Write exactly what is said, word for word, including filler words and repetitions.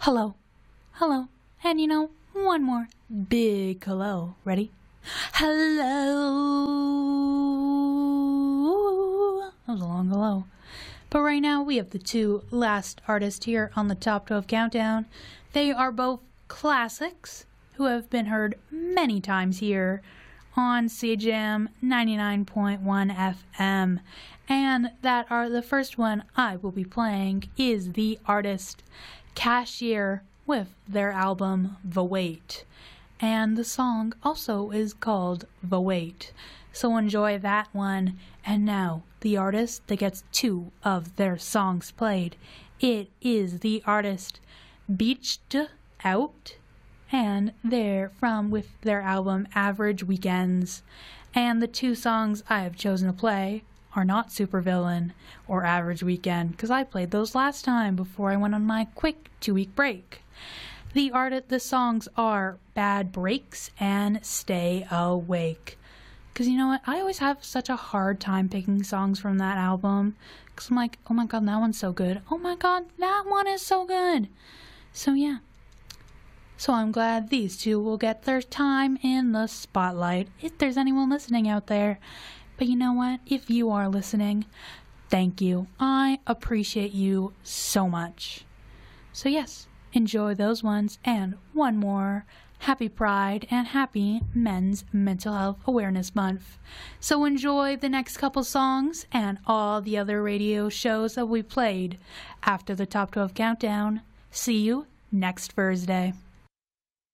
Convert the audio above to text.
hello, hello, and you know, one more big hello. Ready? Hello. That was a long hello. But right now we have the two last artists here on the Top twelve Countdown. They are both classics who have been heard many times here on C J M ninety-nine point one F M. And that are the first one I will be playing is the artist Cashier with their album The Wait. And the song also is called The Wait. So enjoy that one. And now, the artist that gets two of their songs played. It is the artist Beached Out. And they're from with their album Average Weekends. And the two songs I have chosen to play are not Supervillain or Average Weekend, because I played those last time before I went on my quick two-week break. The art, the songs are Bad Breaks and Stay Awake. Because you know what? I always have such a hard time picking songs from that album. Because I'm like, oh my god, that one's so good. Oh my god, that one is so good. So yeah. So I'm glad these two will get their time in the spotlight, if there's anyone listening out there. But you know what? If you are listening, thank you. I appreciate you so much. So yes, enjoy those ones. And one more. Happy Pride and happy Men's Mental Health Awareness Month. So enjoy the next couple songs and all the other radio shows that we played after the Top twelve Countdown. See you next Thursday.